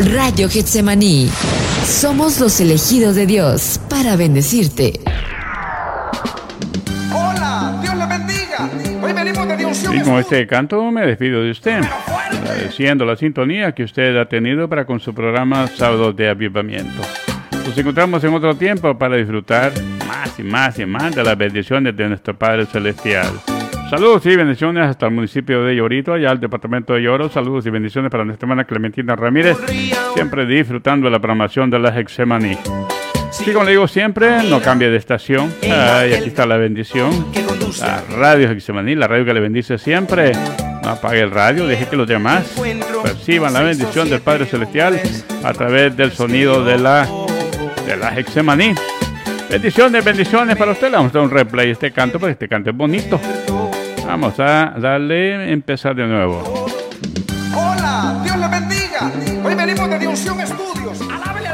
Radio Getsemaní. Somos los elegidos de Dios para bendecirte. Hola, Dios le bendiga. Hoy venimos de Dios. Y con este canto me despido de usted, agradeciendo la sintonía que usted ha tenido para con su programa Sábados de Avivamiento. Nos encontramos en otro tiempo para disfrutar más y más y más de las bendiciones de nuestro Padre Celestial. Saludos y bendiciones hasta el municipio de Llorito, allá al departamento de Lloro. Saludos y bendiciones para nuestra hermana Clementina Ramírez, siempre disfrutando de la programación de la Getsemaní. Sí, como le digo siempre, no cambie de estación. Y aquí está la bendición. La radio Getsemaní, la radio que le bendice siempre. No apague el radio, deje que los demás perciban la bendición del Padre Celestial a través del sonido de la Getsemaní. Bendiciones para usted. Le vamos a dar un replay a este canto, porque este canto es bonito. Vamos a darle, empezar de nuevo. Hola, Dios le bendiga. Hoy venimos de Dios Estudios. Alábele